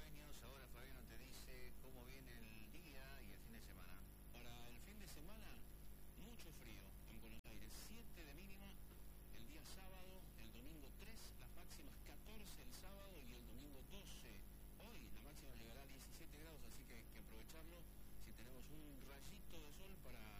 años. Ahora Fabiano te dice cómo viene el día y el fin de semana. Para el fin de semana, mucho frío en Buenos Aires, 7 de mínima el día sábado, el domingo 3, las máximas 14 el sábado y el domingo 12. Hoy la máxima llegará a 17 grados, así que hay que aprovecharlo si tenemos un rayito de sol para